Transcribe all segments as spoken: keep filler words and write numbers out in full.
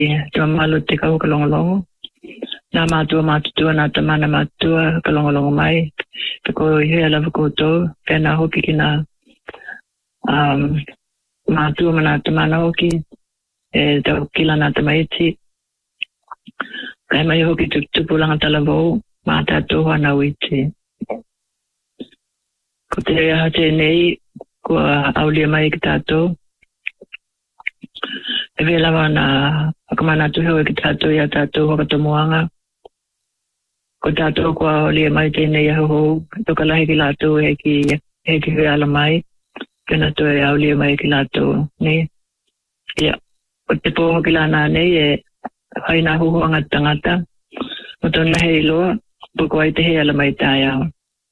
Tua malo te kau kalongolongo. Nā mātua mātutua nā tamana mātua kalongolongo mai. Peko i hea lava koutou. Pēnā hoki ki nā um, mātua ma nā tamana hoki. E tau kila nā tamaiti. Kai mai hoki tupulanga talavou. Mā tātou hana uiti. Ko te rea hate nei. Kua aulia mai ki tātou. E vea lawa nā akamana tuheo e ki tātou ia tātou hokatomuanga. Ko tātou kua aulia mai tēnei aho. Toka lahi ki lātou e ki e ki vea ala mai. Pena to e aulia mai ki lātou. Ne? Ia. O te pōho ki lāna nei e haina huhuanga tangata. O tōna hei loa. Poko ai te hei ala mai tāi au.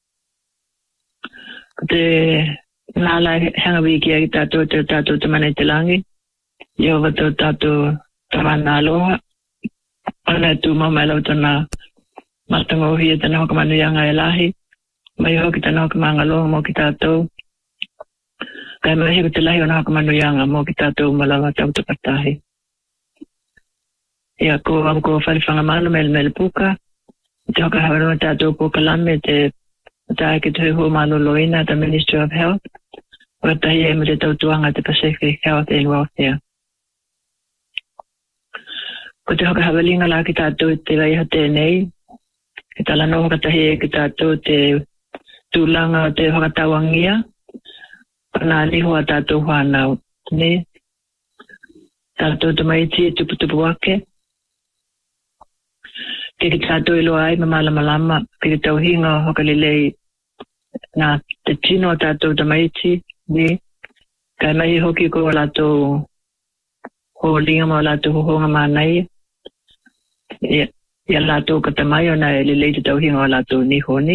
Ko te nāla hanga wiki ai tātou te tātou te mana i te langi. Iova tō tātou tamana aloha. Ana tū maumai lau tōna matango hi e tana hokamanu ianga e lahi. Mai hoki tana hokamanga aloha mō ki tātou. Kai mai heko te lahi o na hokamanu ianga mō ki tātou malawa tau te patahi. Ia ko am ko whariwhanga mana mele mele puka. Te hoka hawaronga tātou ko kalame te tae ki te hui malo loina the Ministry of Health. O tahi e mo te tautuanga te Pacific Health and Welfare. Ko te hoka hawalinga la ki tātou te waiha tēnei. Ki tala no hoka tahi e ki tātou te tūlanga o te hoka tawangia. Pana lihoa tātou whanau. Ne? Tātou te maiti tupu tupu wake. Ke ki tātou ilo ai ma malama lama. Ke ki tau hinga hoka lilei nā te tino tātou te maiti. Ne? Kai mai hoki ko lātou ho linga mo lātou ho honga mānai. Ia, ia lātou katamai o nā e lilei te tauhinga o lātou ni honi.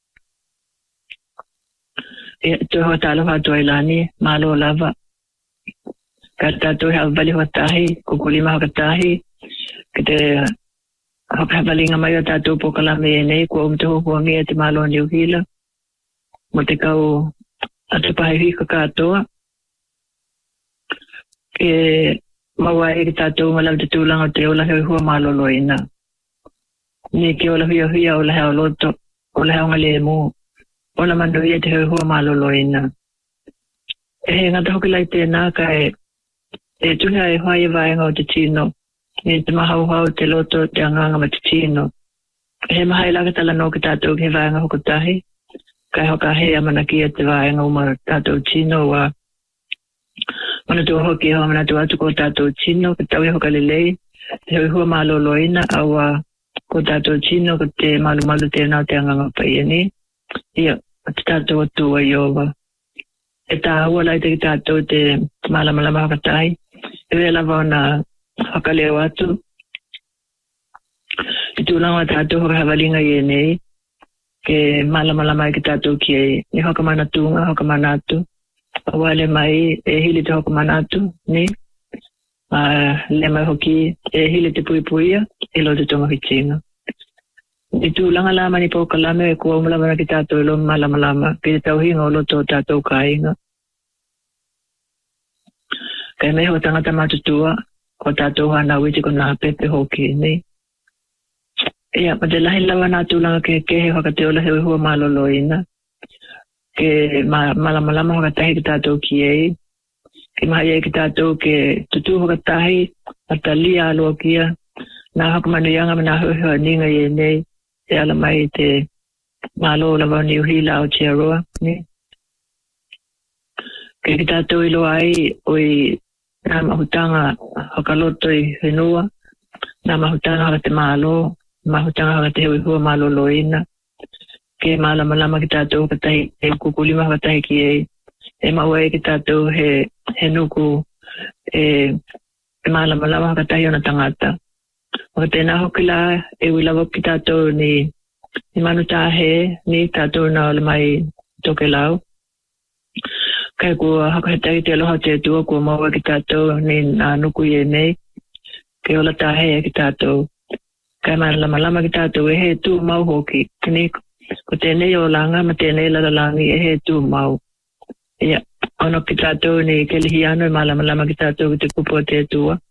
Ia, tō hoa tālo hātou ai lani, mālo lava. Ka tātou hea wali hoa tahi, kukulima hoka tahi. Ke te hoka hawalinga mai o tātou pokalame e nei, kua umte hokua mia te mālo ni uhila. Mo te kau atu pahi hika kātoa. Ke maua e ki tātou malau te tūlanga o te ola heo hua maloloina. Ni ke ola hia hia ola heo loto, ola heo ngale e mō. Ola mando hia te heo hua maloloina. E he ngata hoki lai tēnā ka e, e tuha e hoi e vaenga o te tino. Ni te mahau hau te loto te anganga ma te tino. E he maha e laka tala no ki tātou ki he vaenga hoko tahi. Kai hoka hea mana kia te vaenga uma tātou tino wa mana tō hoki hoa mana tō atu ko tātou tino, ka tau e hoka lelei, te hoi hua maloloina, awa ko tātou tino, ka te malu malu tēnā te anganga pai ni. Ia, te tātou atu a iova. E tā hua lai te ki tātou te malamalama haka tai, e wea lava o na haka leo atu. Ki tūlanga tātou hoka hawalinga i e nei, ke malamalama ki tātou ki e, ni hoka mana tūnga, hoka mana atu. Wale mai e hili te hoko manatu, ne? Uh, le mai hoki e hili te pui puia, e lo te tonga hitinga. I tū langa lama ni pōka lame e kua umulama ki tātou ilo malama lama, ki te tauhinga o loto tātou kāinga. Kai mei ho tangata matutua, ko tātou hana witi ko nā pepe hoki, ne? Ia, ma te lahi lawa nā tūlanga ke kehe whaka te ola hewe hua maloloina. Ke malama lama hoka tahi ki tātou ki ei. Ke maha ei ki tātou ke tutu hoka tahi, ata lia aloa kia. Nā hoka manu ianga ma nā hoihoa ninga i e nei. Te ala mai te malo lawa ni uhila o Tiaroa. Ke ki tātou ilo ai oi nā mahutanga hoka loto i whenua. Nā mahutanga hoka te malo. Mahutanga hoka te hui hua malo loina. Ke malama lama ki tātou ka tahi, e kukulima ka tahi ki e, e maua e ki tātou he, he nuku, e, e malama lama ka tahi ona tangata. O ka tēnā hoki la, e wilawa ki tātou ni, ni manu tāhe, ni tātou na ola mai toke lau. Kai kua haka he tahi te aloha te tua, kua maua ki tātou ni nā nuku i e nei, ke ola tāhe e ki tātou. Kai malama lama ki tātou e he tū mau hoki, ni ko tēnei o langa, ma tēnei lalalangi e he tū mau. Ia, ono ki tātou ni ke lihi anu e malama lama ki tātou ki te kupo te tua.